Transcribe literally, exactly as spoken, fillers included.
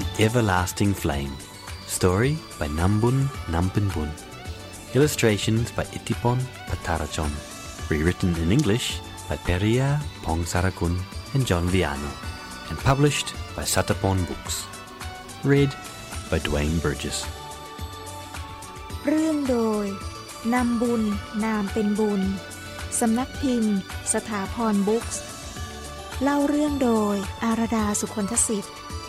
Everlasting Flame. Story by Nambun Nampunbun. Illustrations by Ittipon Pattarachon. Rewritten in English by Periya Pongsarakun and John Viano. And published by Satapon Books. Read by Dwayne Burgess. เรื่องโดยนำบุญนามเป็นบุญสำนักพิมพ์สถาพรบุ๊กส์เล่าเรื่องโดยอาราดาสุคนทสิทธิ์